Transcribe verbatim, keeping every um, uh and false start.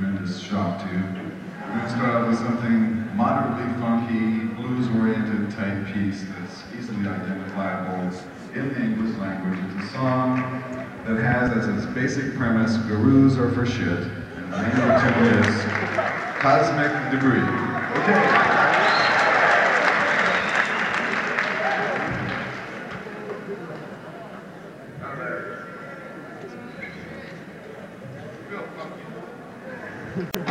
tremendous shock to. We're going to start out with something moderately funky, blues-oriented type piece that's easily identifiable in the English language. It's a song that has as its basic premise, gurus are for shit, and the name of the tune is Cosmic Debris. Okay. Thank you.